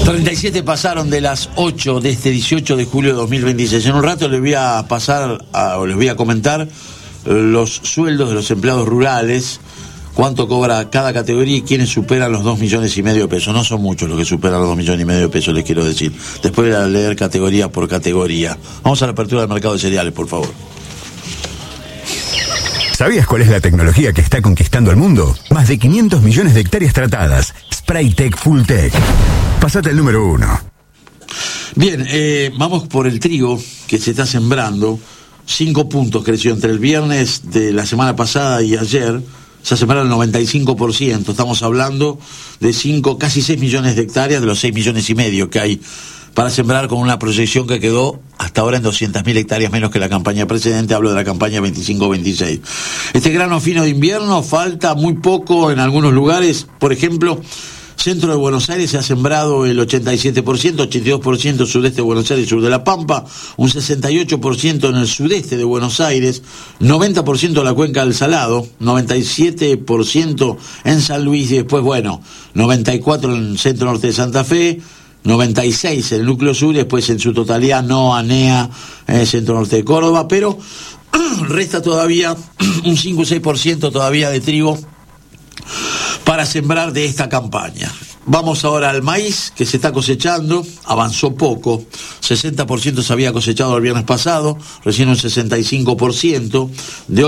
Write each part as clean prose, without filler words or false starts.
37 pasaron de las 8 de este 18 de julio de 2026. En un rato les voy a comentar los sueldos de los empleados rurales, cuánto cobra cada categoría y quiénes superan los 2,5 millones de pesos. No son muchos los que superan los 2,5 millones de pesos, les quiero decir. Después voy a leer categoría por categoría. Vamos a la apertura del mercado de cereales, por favor. ¿Sabías cuál es la tecnología que está conquistando el mundo? Más de 500 millones de hectáreas tratadas. Spraytec Fulltech. Pasate el número 1. Bien, vamos por el trigo que se está sembrando. 5 puntos creció entre el viernes de la semana pasada y ayer. Se ha sembrado el 95%. Estamos hablando de casi 6 millones de hectáreas de los 6,5 millones que hay para sembrar, con una proyección que quedó hasta ahora en 200.000 hectáreas menos que la campaña precedente. Hablo de la campaña 25-26. Este grano fino de invierno falta muy poco en algunos lugares. Por ejemplo, centro de Buenos Aires se ha sembrado el 87%, 82% sudeste de Buenos Aires y sur de La Pampa, un 68% en el sudeste de Buenos Aires, 90% en la cuenca del Salado, 97% en San Luis y después, 94% en el centro norte de Santa Fe, 96% en el núcleo sur y después en su totalidad NOA, NEA, centro norte de Córdoba, pero resta todavía un 5 o 6% todavía de trigo para sembrar de esta campaña. Vamos ahora al maíz, que se está cosechando, avanzó poco, 60% se había cosechado el viernes pasado, recién un 65%, de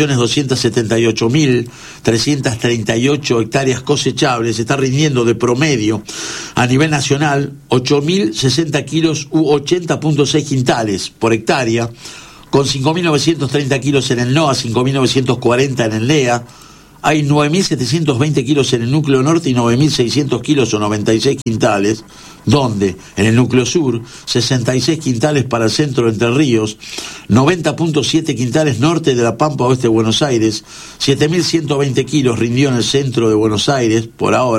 8.278.338 hectáreas cosechables, se está rindiendo de promedio a nivel nacional 8.060 kilos u 80.6 quintales por hectárea, con 5.930 kilos en el NOA, 5.940 en el NEA. Hay 9.720 kilos en el núcleo norte y 9.600 kilos o 96 quintales, donde en el núcleo sur, 66 quintales para el centro de Entre Ríos, 90.7 quintales norte de La Pampa, oeste de Buenos Aires, 7.120 kilos rindió en el centro de Buenos Aires, por ahora.